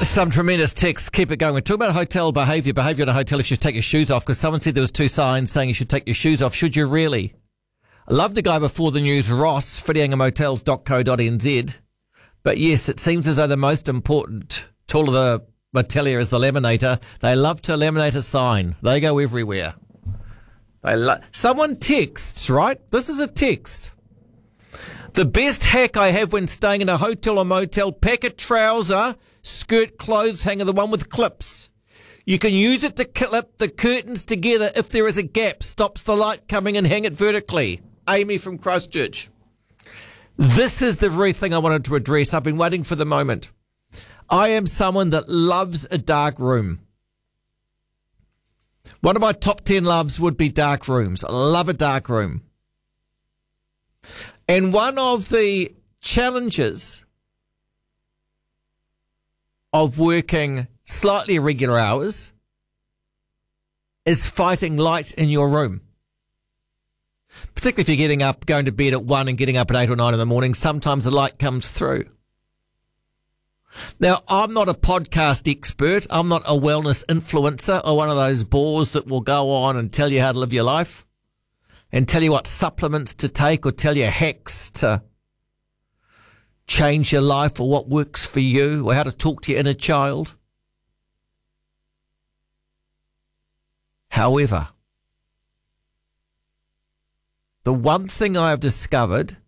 Some tremendous texts. Keep it going. We're talking about hotel behaviour. Behaviour in a hotel if you should take your shoes off, because someone said there was 2 signs saying you should take your shoes off. Should you really? I love the guy before the news, Ross, whittingham.hotels.co.nz. But yes, it seems as though the most important tool of the hotelier is the laminator. They love to laminate a sign. They go everywhere. Someone texts, right? This is a text. The best hack I have when staying in a hotel or motel, pack a trouser, skirt, clothes hanger, the one with clips. You can use it to clip the curtains together if there is a gap, stops the light coming, and hang it vertically. Amy from Christchurch. This is the very thing I wanted to address. I've been waiting for the moment. I am someone that loves a dark room. One of my top 10 loves would be dark rooms. I love a dark room. And one of the challenges of working slightly irregular hours is fighting light in your room. Particularly if you're getting up, going to bed at 1 and getting up at 8 or 9 in the morning, sometimes the light comes through. Now, I'm not a podcast expert. I'm not a wellness influencer or one of those bores that will go on and tell you how to live your life and tell you what supplements to take or tell you hacks to change your life or what works for you or how to talk to your inner child. However, the one thing I have discovered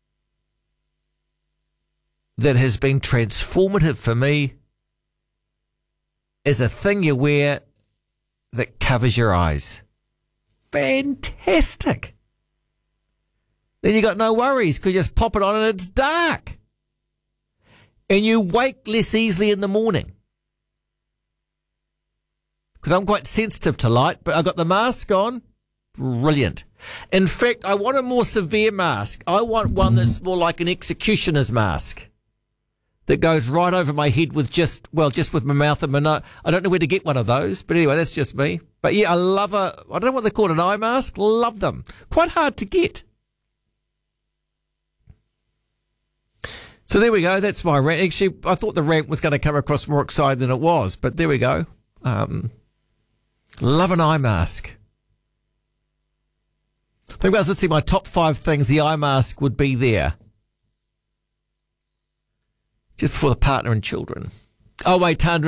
that has been transformative for me is a thing you wear that covers your eyes. Fantastic. Then you got no worries because you just pop it on and it's dark. And you wake less easily in the morning. Because I'm quite sensitive to light, but I've got the mask on. Brilliant. In fact, I want a more severe mask. I want one that's more like an executioner's mask that goes right over my head with just with my mouth and my nose. I don't know where to get one of those, but anyway, that's just me. But yeah, I don't know what they're called, an eye mask. Love them. Quite hard to get. So there we go. That's my rant. Actually, I thought the rant was going to come across more exciting than it was, but there we go. Love an eye mask. I think I was listening to my top 5 things, the eye mask would be there. Just before the partner and children. 0800